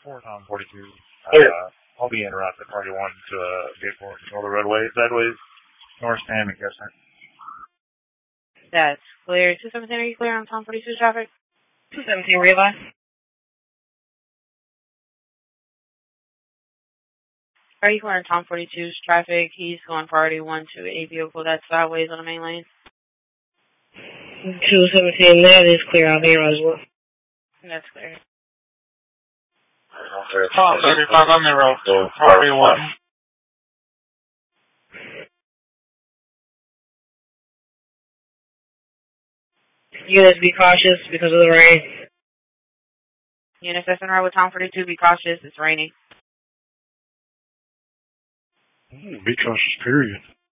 4 Tom 42. I'll be en route to Party 1 to Gateport. Control the roadway sideways, north and McGuffin. That's clear. 217, are you clear on Tom 42 traffic? 217, realize. Are you clear on Tom 42's traffic? He's going Party 1 to a vehicle that's sideways on the main lane. 217, that is clear out here as well. That's clear. Tom 35 on the road to Party 1. Units, be cautious because of the rain. Units that's in road with Tom 42, be cautious. It's raining. Be cautious, period.